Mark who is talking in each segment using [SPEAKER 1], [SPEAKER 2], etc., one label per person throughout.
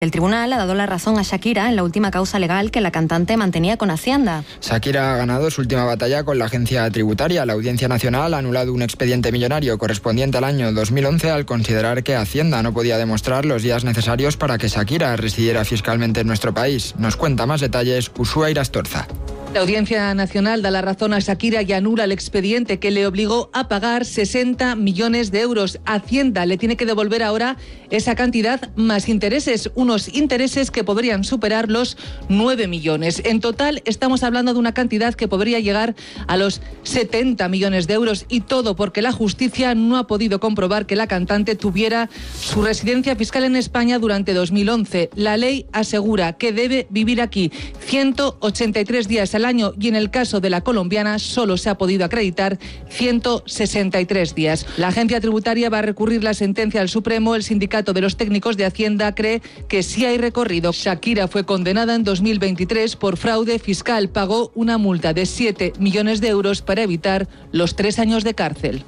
[SPEAKER 1] El tribunal ha dado la razón a Shakira en la última causa legal que la cantante mantenía con Hacienda.
[SPEAKER 2] Shakira ha ganado su última batalla con la agencia tributaria. La Audiencia Nacional ha anulado un expediente millonario correspondiente al año 2011 al considerar que Hacienda no podía demostrar los días necesarios para que Shakira residiera fiscalmente en nuestro país. Nos cuenta más detalles Usúa Irastorza.
[SPEAKER 3] La Audiencia Nacional da la razón a Shakira y anula el expediente que le obligó a pagar 60 millones de euros. Hacienda le tiene que devolver ahora esa cantidad más intereses, unos intereses que podrían superar los 9 millones. En total estamos hablando de una cantidad que podría llegar a los 70 millones de euros, y todo porque la justicia no ha podido comprobar que la cantante tuviera su residencia fiscal en España durante 2011. La ley asegura que debe vivir aquí 183 días al año, y en el caso de la colombiana solo se ha podido acreditar 163 días. La agencia tributaria va a recurrir la sentencia al Supremo. El sindicato de los técnicos de Hacienda cree que sí hay recorrido. Shakira fue condenada en 2023 por fraude fiscal. Pagó una multa de 7 millones de euros para evitar los 3 años de cárcel.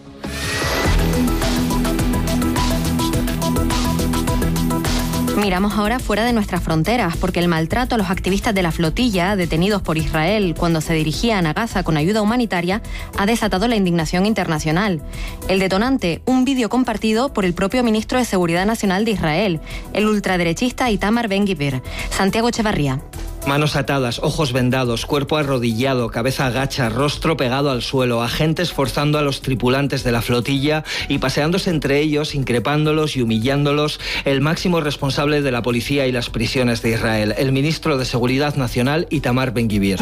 [SPEAKER 1] Miramos ahora fuera de nuestras fronteras, porque el maltrato a los activistas de la flotilla detenidos por Israel cuando se dirigían a Gaza con ayuda humanitaria ha desatado la indignación internacional. El detonante, un vídeo compartido por el propio ministro de Seguridad Nacional de Israel, el ultraderechista Itamar Ben-Gvir. Santiago Echevarría.
[SPEAKER 4] Manos atadas, ojos vendados, cuerpo arrodillado, cabeza agacha, rostro pegado al suelo, agentes forzando a los tripulantes de la flotilla y paseándose entre ellos, increpándolos y humillándolos, el máximo responsable de la policía y las prisiones de Israel, el ministro de Seguridad Nacional Itamar Ben-Gvir.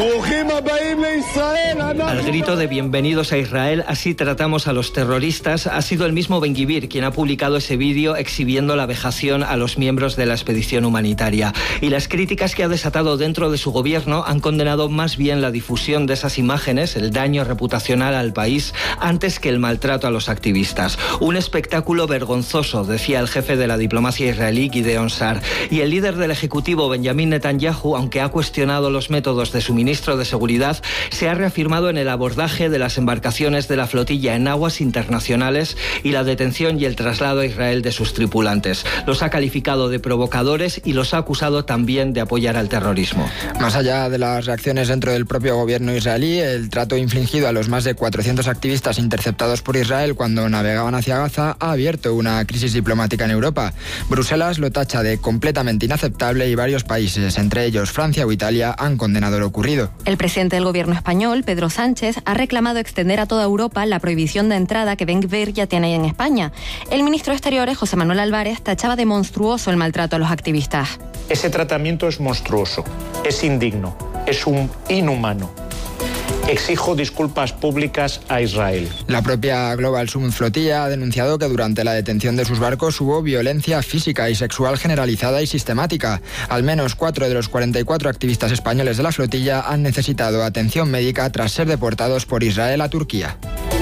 [SPEAKER 4] Al grito de bienvenidos a Israel, así tratamos a los terroristas, ha sido el mismo Ben-Gvir quien ha publicado ese vídeo exhibiendo la vejación a los miembros de la expedición humanitaria. Y las críticas que ha desatado dentro de su gobierno han condenado más bien la difusión de esas imágenes, el daño reputacional al país, antes que el maltrato a los activistas. Un espectáculo vergonzoso, decía el jefe de la diplomacia israelí, Gideon Sa'ar. Y el líder del Ejecutivo, Benjamin Netanyahu, aunque ha cuestionado los métodos de su ministro de Seguridad, se ha reafirmado en el abordaje de las embarcaciones de la flotilla en aguas internacionales y la detención y el traslado a Israel de sus tripulantes. Los ha calificado de provocadores y los ha acusado también de apoyar al terrorismo.
[SPEAKER 2] Más allá de las reacciones dentro del propio gobierno israelí, el trato infligido a los más de 400 activistas interceptados por Israel cuando navegaban hacia Gaza ha abierto una crisis diplomática en Europa. Bruselas lo tacha de completamente inaceptable y varios países, entre ellos Francia o Italia, han condenado lo ocurrido.
[SPEAKER 1] El presidente del gobierno español, Pedro Sánchez, ha reclamado extender a toda Europa la prohibición de entrada que Ben-Gvir ya tiene en España. El ministro de Exteriores, José Manuel Álvarez, tachaba de monstruoso el maltrato a los activistas.
[SPEAKER 5] Ese tratamiento es monstruoso, es indigno, es inhumano. Exijo disculpas públicas a Israel.
[SPEAKER 2] La propia Global Summit Flotilla ha denunciado que durante la detención de sus barcos hubo violencia física y sexual generalizada y sistemática. Al menos 4 de los 44 activistas españoles de la flotilla han necesitado atención médica tras ser deportados por Israel a Turquía.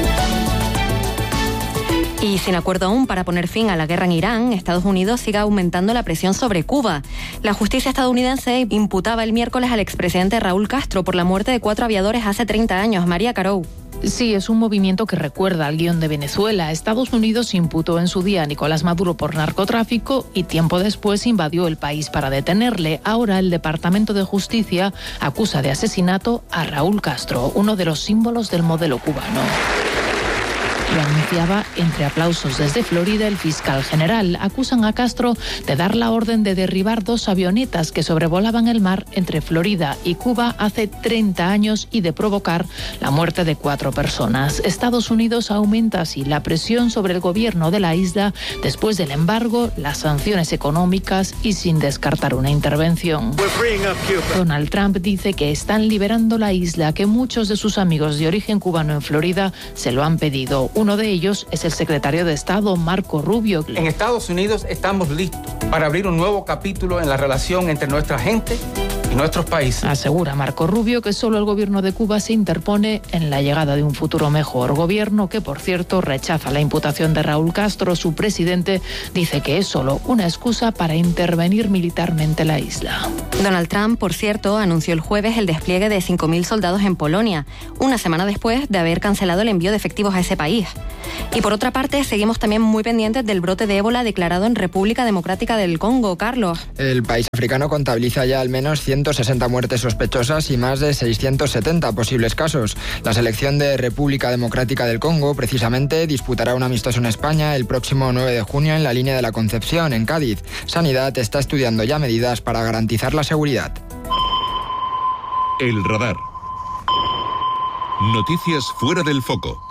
[SPEAKER 1] Y sin acuerdo aún para poner fin a la guerra en Irán, Estados Unidos sigue aumentando la presión sobre Cuba. La justicia estadounidense imputaba el miércoles al expresidente Raúl Castro por la muerte de 4 aviadores hace 30 años. María Carou.
[SPEAKER 6] Sí, es un movimiento que recuerda al guión de Venezuela. Estados Unidos imputó en su día a Nicolás Maduro por narcotráfico y tiempo después invadió el país para detenerle. Ahora el Departamento de Justicia acusa de asesinato a Raúl Castro, uno de los símbolos del modelo cubano. Lo anunciaba entre aplausos desde Florida el fiscal general. Acusan a Castro de dar la orden de derribar 2 avionetas que sobrevolaban el mar entre Florida y Cuba hace 30 años y de provocar la muerte de 4 personas. Estados Unidos aumenta así la presión sobre el gobierno de la isla después del embargo, las sanciones económicas y sin descartar una intervención. Donald Trump dice que están liberando la isla, que muchos de sus amigos de origen cubano en Florida se lo han pedido. Uno de ellos es el secretario de Estado, Marco Rubio.
[SPEAKER 7] En Estados Unidos estamos listos para abrir un nuevo capítulo en la relación entre nuestra gente y nuestros países.
[SPEAKER 6] Asegura Marco Rubio que solo el gobierno de Cuba se interpone en la llegada de un futuro mejor. Gobierno que, por cierto, rechaza la imputación de Raúl Castro. Su presidente dice que es solo una excusa para intervenir militarmente la isla.
[SPEAKER 1] Donald Trump, por cierto, anunció el jueves el despliegue de 5.000 soldados en Polonia, una semana después de haber cancelado el envío de efectivos a ese país. Y por otra parte, seguimos también muy pendientes del brote de ébola declarado en República Democrática del Congo. Carlos.
[SPEAKER 2] El país africano contabiliza ya al menos 160 muertes sospechosas y más de 670 posibles casos. La selección de República Democrática del Congo, precisamente, disputará un amistoso en España el próximo 9 de junio en la línea de la Concepción, en Cádiz. Sanidad está estudiando ya medidas para garantizar la seguridad.
[SPEAKER 8] El radar. Noticias fuera del foco.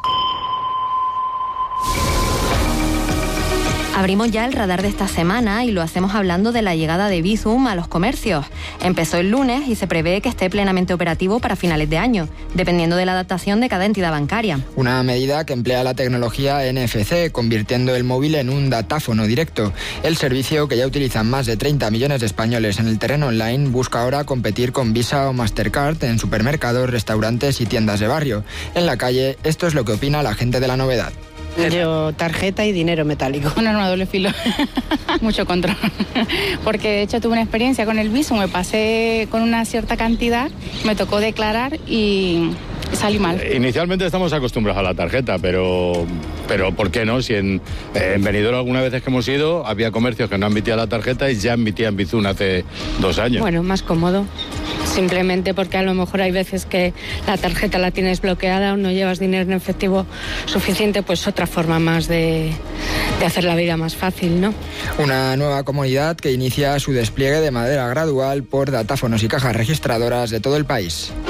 [SPEAKER 1] Abrimos ya el radar de esta semana y lo hacemos hablando de la llegada de Bizum a los comercios. Empezó el lunes y se prevé que esté plenamente operativo para finales de año, dependiendo de la adaptación de cada entidad bancaria.
[SPEAKER 2] Una medida que emplea la tecnología NFC, convirtiendo el móvil en un datáfono directo. El servicio, que ya utilizan más de 30 millones de españoles en el terreno online, busca ahora competir con Visa o Mastercard en supermercados, restaurantes y tiendas de barrio. En la calle, esto es lo que opina la gente de la novedad.
[SPEAKER 9] Yo tarjeta y dinero metálico.
[SPEAKER 10] Un arma de doble filo. Mucho control. Porque de hecho tuve una experiencia con el Bizum, me pasé con una cierta cantidad, me tocó declarar y salí mal.
[SPEAKER 11] Inicialmente estamos acostumbrados a la tarjeta, pero ¿por qué no? Si en Benidorm algunas veces que hemos ido, había comercios que no admitían la tarjeta y ya admitían Bizum hace 2 años.
[SPEAKER 9] Bueno, más cómodo. Simplemente porque a lo mejor hay veces que la tarjeta la tienes bloqueada o no llevas dinero en efectivo suficiente, pues otra forma más de hacer la vida más fácil, ¿no?
[SPEAKER 2] Una nueva comunidad que inicia su despliegue de manera gradual por datáfonos y cajas registradoras de todo el país.